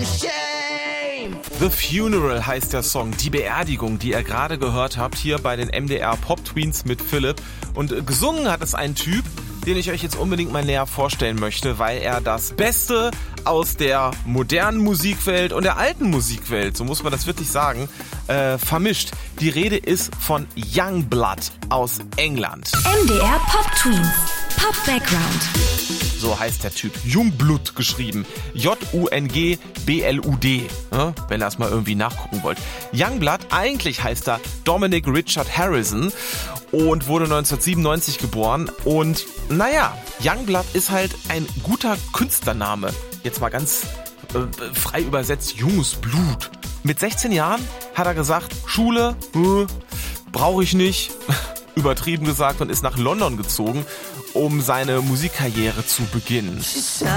The Funeral heißt der Song, die Beerdigung, die ihr gerade gehört habt, hier bei den MDR Pop Tweens mit Philipp. Und gesungen hat es ein Typ, den ich euch jetzt unbedingt mal näher vorstellen möchte, weil er das Beste aus der modernen Musikwelt und der alten Musikwelt, so muss man das wirklich sagen, vermischt. Die Rede ist von Yungblud aus England. MDR Pop Tweens, Pop Background. So heißt der Typ. Yungblud geschrieben. J-U-N-G-B-L-U-D. Ja, wenn ihr es mal irgendwie nachgucken wollt. Yungblud, eigentlich heißt er Dominic Richard Harrison und wurde 1997 geboren. Und naja, Yungblud ist halt ein guter Künstlername. Jetzt mal ganz frei übersetzt, junges Blut. Mit 16 Jahren hat er gesagt, Schule, brauche ich nicht. Übertrieben gesagt, und ist nach London gezogen, um seine Musikkarriere zu beginnen.